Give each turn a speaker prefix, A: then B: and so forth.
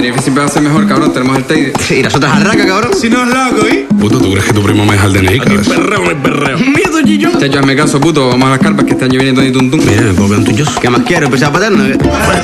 A: Tenerife siempre va a ser mejor, cabrón. Tenemos el Teide.
B: Sí, las otras arracas, cabrón.
C: Si no es loco, ¿eh?
D: Puto, ¿tú crees que tu primo me deja el DNI,
C: Aquí
D: cabeza?
C: perreo, no hay perreo.
B: Miedo, Gillo.
A: Chacho, hazme caso, puto. Vamos a las carpas que este año viene todo y tuntum.
D: Mira, ¿puedo ver un tuyo?
B: ¿Qué más quiero? ¿Empezar a paterno?